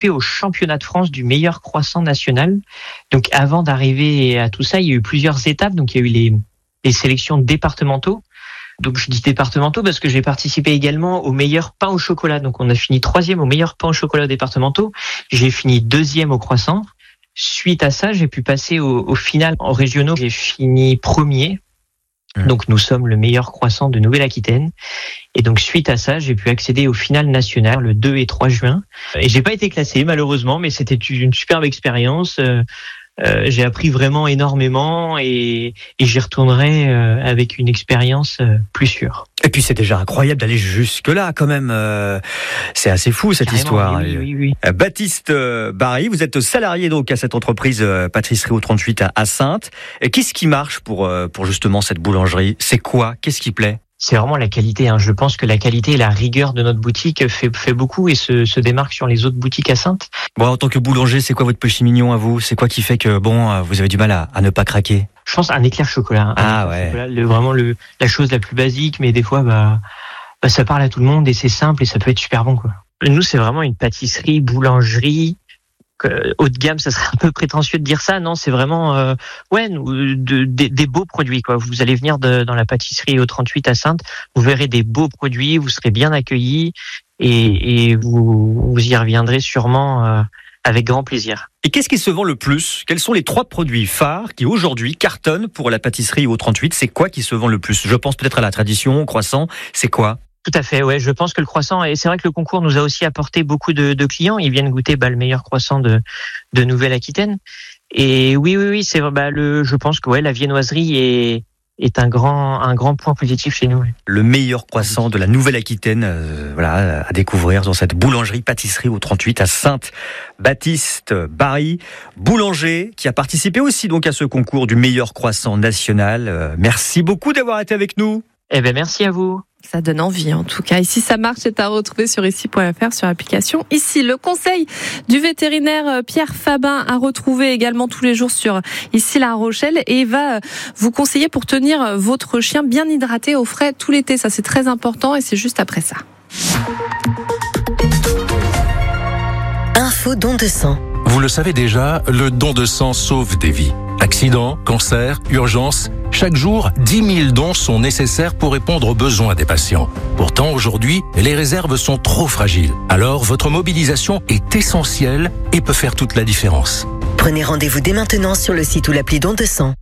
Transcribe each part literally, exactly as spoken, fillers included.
au championnat de France du meilleur croissant national. Donc avant d'arriver à tout ça, il y a eu plusieurs étapes. Donc il y a eu les, les sélections départementaux. Donc je dis départementaux parce que j'ai participé également au meilleur pain au chocolat. Donc on a fini troisième au meilleur pain au chocolat départementaux. J'ai fini deuxième au croissant. Suite à ça, j'ai pu passer au, au final en régionaux. J'ai fini premier. Mmh. Donc nous sommes le meilleur croissant de Nouvelle-Aquitaine. Et donc suite à ça, j'ai pu accéder au final national le deux et trois juin. Et j'ai pas été classé malheureusement, mais c'était une superbe expérience. Euh, Euh, j'ai appris vraiment énormément et, et j'y retournerai euh, avec une expérience euh, plus sûre. Et puis c'est déjà incroyable d'aller jusque-là quand même. Euh, c'est assez fou cette Carrément, histoire. Oui, oui, oui. Euh, Baptiste Barry, vous êtes salarié donc à cette entreprise euh, Pâtisserie au trente-huit à, à Saintes. Et qu'est-ce qui marche pour, euh, pour justement cette boulangerie ? C'est quoi ? Qu'est-ce qui plaît ? C'est vraiment la qualité. Hein. Je pense que la qualité et la rigueur de notre boutique fait, fait beaucoup et se, se démarque sur les autres boutiques à Saintes. Bon, en tant que boulanger, c'est quoi votre péché mignon à vous ? C'est quoi qui fait que bon, vous avez du mal à, à ne pas craquer ? Je pense un éclair chocolat. Ah éclair ouais. Chocolat, le, vraiment le, la chose la plus basique, mais des fois, bah, bah, ça parle à tout le monde et c'est simple et ça peut être super bon, quoi. Nous, c'est vraiment une pâtisserie, boulangerie. Haut de gamme, ça serait un peu prétentieux de dire ça. Non, c'est vraiment euh, ouais, de, de, des beaux produits, quoi. Vous allez venir de, dans la pâtisserie au trente-huit à Saintes, vous verrez des beaux produits, vous serez bien accueillis et, et vous, vous y reviendrez sûrement euh, avec grand plaisir. Et qu'est-ce qui se vend le plus ? Quels sont les trois produits phares qui aujourd'hui cartonnent pour la pâtisserie au trente-huit ? C'est quoi qui se vend le plus ? Je pense peut-être à la tradition, au croissant. C'est quoi ? Tout à fait, ouais. Je pense que le croissant, et c'est vrai que le concours nous a aussi apporté beaucoup de, de clients. Ils viennent goûter bah, le meilleur croissant de, de Nouvelle-Aquitaine. Et oui, oui, oui, c'est bah, le. Je pense que ouais, la viennoiserie est est un grand un grand point positif chez nous. Le meilleur croissant de la Nouvelle-Aquitaine, euh, voilà, à découvrir dans cette boulangerie pâtisserie au trente-huit à Saintes. Baptiste Barry, boulanger, qui a participé aussi donc à ce concours du meilleur croissant national. Euh, merci beaucoup d'avoir été avec nous. Eh ben merci à vous. Ça donne envie en tout cas. Ici ça marche, c'est à retrouver sur ici point f r, sur l'application Ici. Le conseil du vétérinaire Pierre Fabin à retrouver également tous les jours sur Ici La Rochelle et il va vous conseiller pour tenir votre chien bien hydraté au frais tout l'été. Ça c'est très important et c'est juste après ça. Info don de sang. Vous le savez déjà, le don de sang sauve des vies. Accidents, cancers, urgences, chaque jour, dix mille dons sont nécessaires pour répondre aux besoins des patients. Pourtant, aujourd'hui, les réserves sont trop fragiles. Alors, votre mobilisation est essentielle et peut faire toute la différence. Prenez rendez-vous dès maintenant sur le site ou l'appli don de sang.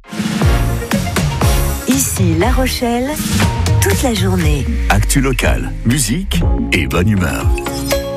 Ici La Rochelle, toute la journée. Actu locale, musique et bonne humeur.